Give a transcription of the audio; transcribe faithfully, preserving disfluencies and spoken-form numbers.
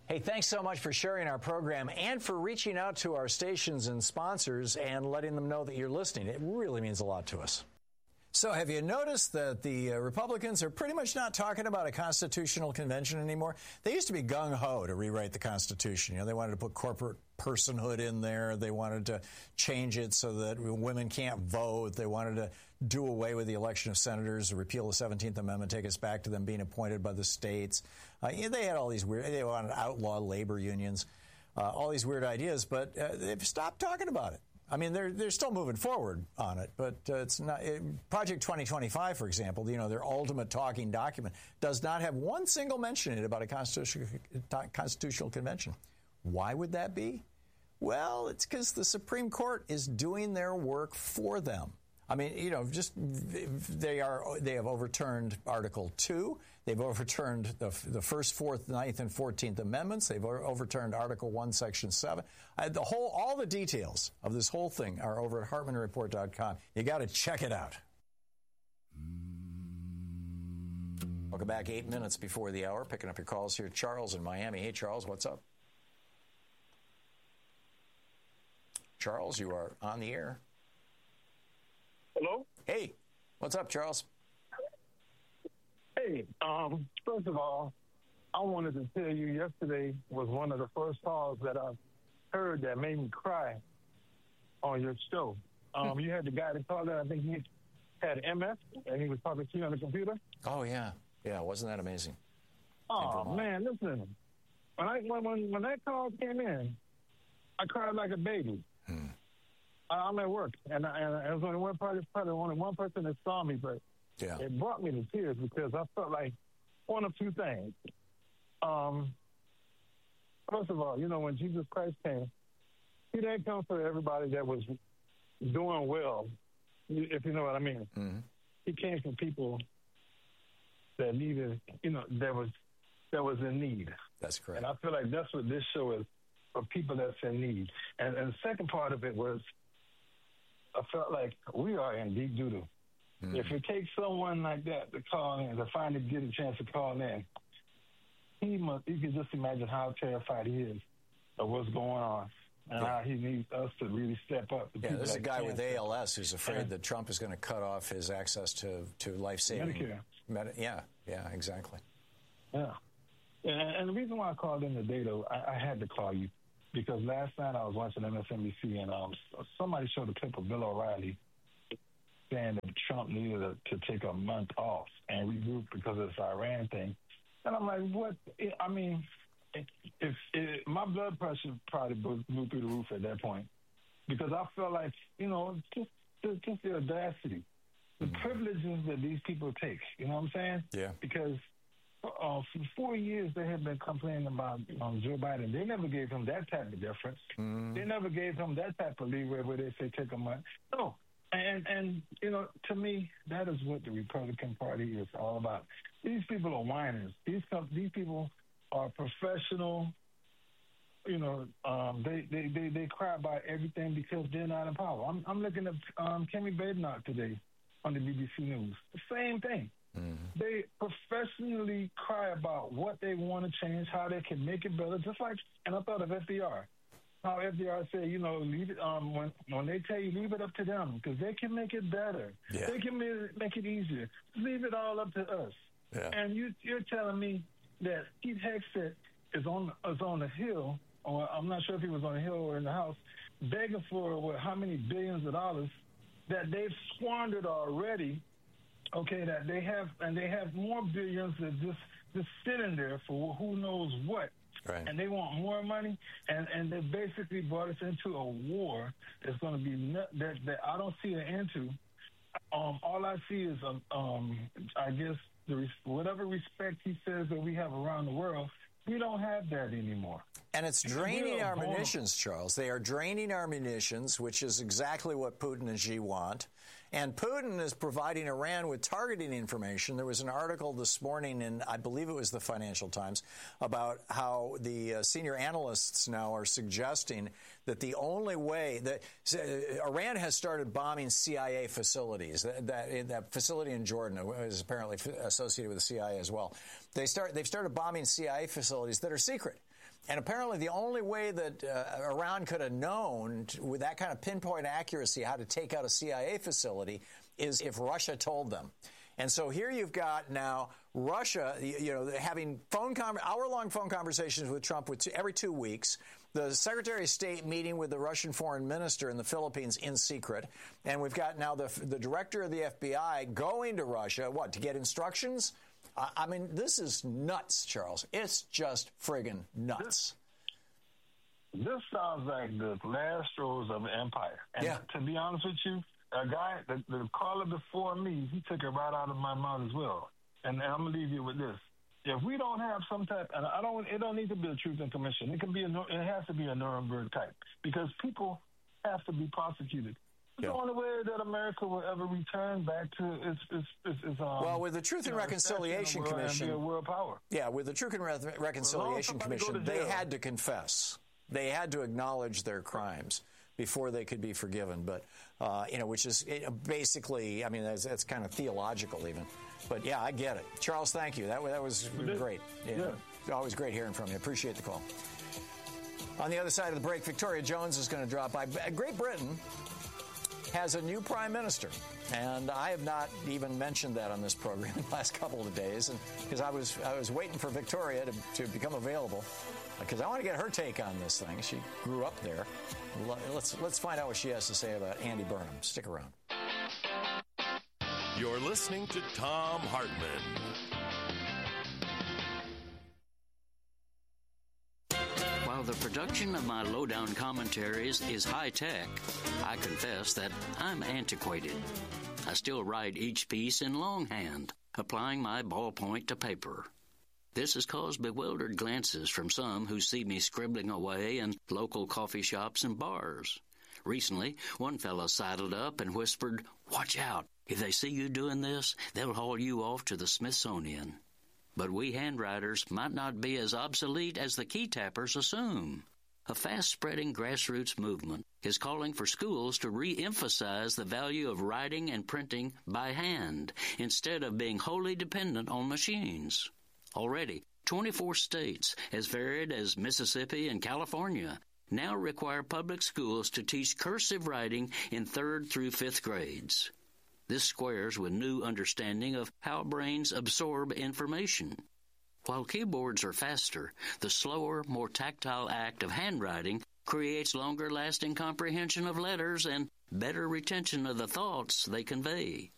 Hey, thanks so much for sharing our program and for reaching out to our stations and sponsors and letting them know that you're listening. It really means a lot to us. So have you noticed that the uh, Republicans are pretty much not talking about a constitutional convention anymore? They used to be gung-ho to rewrite the Constitution. You know, they wanted to put corporate personhood in there. They wanted to change it so that women can't vote. They wanted to do away with the election of senators, repeal the seventeenth Amendment, take us back to them being appointed by the states. Uh, yeah, they had all these weird, they wanted to outlaw labor unions, uh, all these weird ideas, but uh, they've stopped talking about it. I mean, they're they're still moving forward on it, but uh, it's not. It, Project twenty twenty-five, for example, you know, their ultimate talking document does not have one single mention in it about a constitutional constitutional convention. Why would that be? Well, it's because the Supreme Court is doing their work for them. I mean, you know, just they are they have overturned Article two. They've overturned the, the First, Fourth, Ninth, and Fourteenth Amendments. They've overturned Article one, Section seven. I, the whole, all the details of this whole thing are over at Hartmann Report dot com. You got to check it out. Welcome back. Eight minutes before the hour. Picking up your calls here. Charles in Miami. Hey, Charles, what's up? Charles, you are on the air. Hello? Hey, what's up, Charles? Hey, um, first of all, I wanted to tell you yesterday was one of the first calls that I heard that made me cry on your show. Um, you had the guy that called in, I think he had M S, and he was talking to you on the computer. Oh, yeah. Yeah, wasn't that amazing? Oh, man, listen. When, I, when, when, when that call came in, I cried like a baby. Hmm. I'm at work, and, I, and there was only one probably, probably only one person that saw me, but yeah. It brought me to tears because I felt like one of two things. Um, first of all, you know, when Jesus Christ came, he didn't come for everybody that was doing well, if you know what I mean. Mm-hmm. He came for people that needed, you know, that was that was in need. That's correct. And I feel like that's what this show is, for people that's in need. And, and the second part of it was, I felt like we are in deep doo-doo. Mm-hmm. If it takes someone like that to call in, to finally get a chance to call in, he must, you can just imagine how terrified he is of what's going on and yeah. how he needs us to really step up. Yeah, there's a guy with A L S who's afraid and, that Trump is going to cut off his access to, to life-saving. Medicare. Med- yeah, yeah, exactly. Yeah. And, and the reason why I called in today, though, I, I had to call you. Because last night I was watching M S N B C and um, somebody showed a clip of Bill O'Reilly saying that Trump needed to, to take a month off and regroup because of this Iran thing. And I'm like, what? I mean, if, if my blood pressure probably blew through the roof at that point because I felt like, you know, just just, just the audacity, the mm-hmm. privileges that these people take. You know what I'm saying? Yeah. Because Uh, for four years, they have been complaining about um, Joe Biden. They never gave him that type of deference. Mm. They never gave him that type of leeway where they say take a month. No. And, and you know, to me, that is what the Republican Party is all about. These people are whiners. These these people are professional. You know, um, they, they, they, they cry about everything because they're not in power. I'm, I'm looking at um, Kemi Badenoch today on the B B C News. The same thing. Mm-hmm. They professionally cry about what they want to change, how they can make it better. Just like, and I thought of F D R, how F D R said, you know, leave it. Um, when when they tell you, leave it up to them because they can make it better. Yeah. They can make it easier. Leave it all up to us. Yeah. And you, you're telling me that Pete Hegseth is on is on the Hill, or I'm not sure if he was on the Hill or in the House, begging for what, how many billions of dollars that they've squandered already. Okay, that they have, and they have more billions that just just sitting there for who knows what, right. And they want more money, and, and they basically brought us into a war that's going to be not, that that I don't see an end to. Um, all I see is um, um I guess the whatever respect he says that we have around the world, we don't have that anymore. And it's draining our munitions, Charles. They are draining our munitions, which is exactly what Putin and Xi want. And Putin is providing Iran with targeting information. There was an article this morning in, I believe it was the Financial Times, about how the uh, senior analysts now are suggesting that the only way that uh, Iran has started bombing C I A facilities. That, that, that facility in Jordan is apparently associated with the C I A as well. They start, they've started bombing C I A facilities that are secret. And apparently the only way that uh, Iran could have known to, with that kind of pinpoint accuracy how to take out a C I A facility is if Russia told them. And so here you've got now Russia, you know, having phone con- hour-long phone conversations with Trump with two, every two weeks, the Secretary of State meeting with the Russian foreign minister in the Philippines in secret, and we've got now the, the director of the F B I going to Russia, what, to get instructions? Uh, I mean, this is nuts, Charles. It's just friggin' nuts. This, this sounds like the last throes of an empire. And yeah. to be honest with you, a guy, the, the caller before me, he took it right out of my mouth as well. And, and I'm going to leave you with this. If we don't have some type, and I don't, it don't need to be a truth and commission. It can be, a, it has to be a Nuremberg type because people have to be prosecuted. It's yeah. the only way that America will ever return back to its, its, its, its um, well, with the Truth and know, Reconciliation Commission, and be a world power. Yeah, with the Truth and Re- Reconciliation Commission, they had to confess. They had to acknowledge their crimes before they could be forgiven. But uh, you know, which is it, basically, I mean, that's, that's kind of theological even. But yeah, I get it. Charles, thank you. That that was great. Yeah, yeah. Always great hearing from you. Appreciate the call. On the other side of the break, Victoria Jones is going to drop by. Great Britain has a new prime minister, and I have not even mentioned that on this program in the last couple of days, and because I was I was waiting for Victoria to, to become available, because I want to get her take on this thing. She grew up there. Let's let's find out what she has to say about Andy Burnham. Stick around. You're listening to Thom Hartmann. While the production of my lowdown commentaries is high-tech, I confess that I'm antiquated. I still write each piece in longhand, applying my ballpoint to paper. This has caused bewildered glances from some who see me scribbling away in local coffee shops and bars. Recently, one fellow sidled up and whispered, "Watch out. If they see you doing this, they'll haul you off to the Smithsonian." But we handwriters might not be as obsolete as the key tappers assume. A fast-spreading grassroots movement is calling for schools to re-emphasize the value of writing and printing by hand instead of being wholly dependent on machines. Already, twenty-four states, as varied as Mississippi and California, now require public schools to teach cursive writing in third through fifth grades. This squares with new understanding of how brains absorb information. While keyboards are faster, the slower, more tactile act of handwriting creates longer-lasting comprehension of letters and better retention of the thoughts they convey.